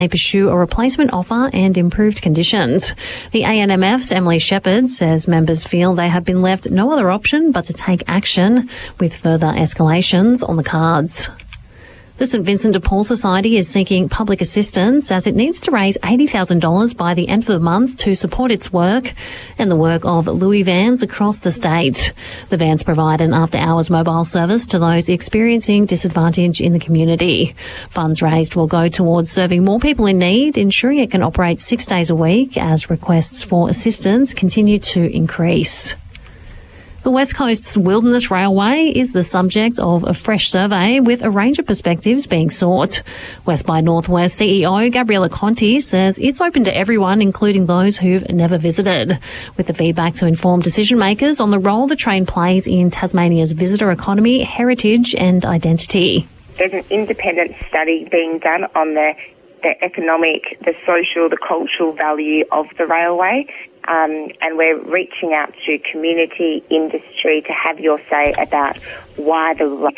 They pursue a replacement offer and improved conditions. The ANMF's Emily Shepherd says members feel they have been left no other option but to take action, with further escalations on the cards. The St Vincent de Paul Society is seeking public assistance as it needs to raise $80,000 by the end of the month to support its work and the work of Louis vans across the state. The vans provide an after-hours mobile service to those experiencing disadvantage in the community. Funds raised will go towards serving more people in need, ensuring it can operate 6 days a week as requests for assistance continue to increase. The West Coast's Wilderness Railway is the subject of a fresh survey with a range of perspectives being sought. West by Northwest CEO Gabriella Conti says it's open to everyone, including those who've never visited, with the feedback to inform decision makers on the role the train plays in Tasmania's visitor economy, heritage and identity. There's an independent study being done on the economic, the social, the cultural value of the railway. And we're reaching out to community, industry to have your say about why the